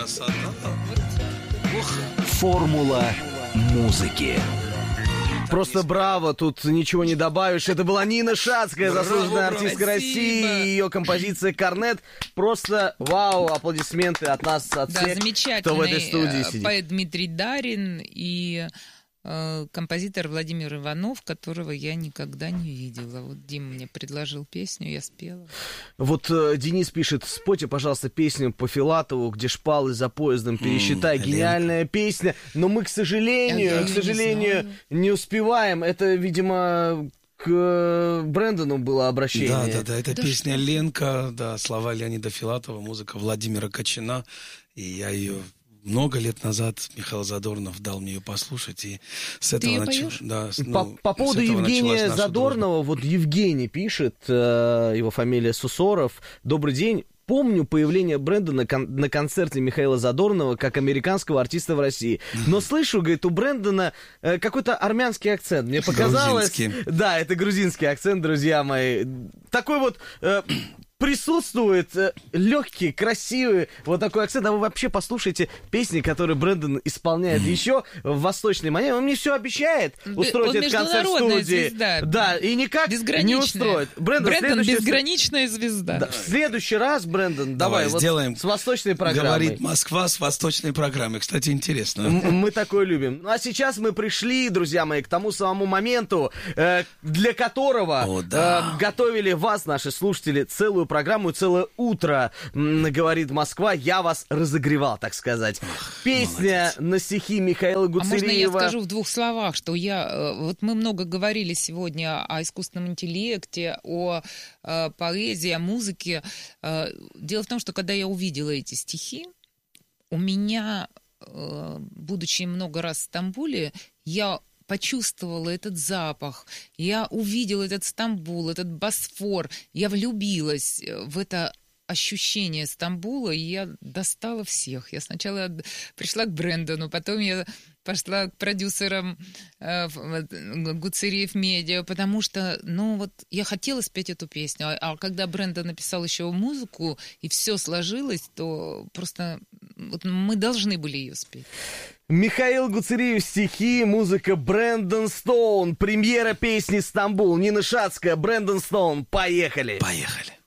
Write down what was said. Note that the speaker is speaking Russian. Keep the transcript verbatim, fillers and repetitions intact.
красота. Формула музыки. Просто браво, тут ничего не добавишь. Это была Нина Шацкая, Браво, заслуженная браво. артистка России. Спасибо. Ее композиция «Корнет». Просто вау, аплодисменты от нас, от Да, всех, кто в этой студии замечательный сидит. поэт Дмитрий Дарин и э, композитор Владимир Иванов, которого я никогда не видела. Вот Дима мне предложил песню, я спела. Вот э, Денис пишет: спойте, пожалуйста, песню по Филатову, где шпалы за поездом пересчитай. М, Гениальная песня. Но мы, к сожалению, Я к её не сожалению, знаю. не успеваем. Это, видимо, к э, Брэндону было обращение. Да, да, да, это Да песня что ж. Ленка, да, слова Леонида Филатова, музыка Владимира Кочина. И я ее много лет назад, Михаил Задорнов дал мне ее послушать, и с этого её нач- поёшь? да, с- По, ну, по с поводу этого началась Евгения наша Задорнова, вот Евгений пишет, э, его фамилия Сусоров. Добрый день. Помню появление Брэндона кон- на концерте Михаила Задорнова как американского артиста в России. Но слышу, говорит, у Брэндона э, какой-то армянский акцент. Мне показалось... Грузинский. Да, это грузинский акцент, друзья мои. Такой вот... э, присутствует э, легкий, красивый вот такой акцент. А вы вообще послушайте песни, которые Брэндон исполняет еще в восточной манере. Он мне все обещает устроить Он этот концерт в международная студии. звезда. Да, и никак не Безграничная. устроит. Брэндон, Брэндон следующий- безграничная звезда. Да, в следующий раз, Брэндон, давай, Давай, вот сделаем. с восточной программой. Говорит Москва с восточной программой. Кстати, интересно. М- Мы такое любим. Ну а сейчас мы пришли, друзья мои, к тому самому моменту, э, для которого О, да. э, готовили вас, наши слушатели, целую программу, целое утро, м, говорит Москва. Я вас разогревал, так сказать. Песня на стихи Михаила А можно я Гуцериева. скажу в двух словах, что я... э, Вот мы много говорили сегодня о искусственном интеллекте, о э, поэзии, о музыке. Э, Дело в том, что когда я увидела эти стихи, у меня, э, будучи много раз в Стамбуле, я почувствовала этот запах, я увидела этот Стамбул, этот Босфор, я влюбилась в это ощущение Стамбула, и я достала всех. Я сначала пришла к Брэндону, потом я пошла к продюсерам э, в- Гуцериев Медиа, потому что, ну вот, я хотела спеть эту песню, а, а когда Брэндон написал еще музыку, и все сложилось, то просто вот мы должны были ее спеть. Михаил Гуцериев, стихи, музыка Брэндон Стоун, премьера песни «Стамбул», Нина Шацкая, Брэндон Стоун. Поехали! Поехали.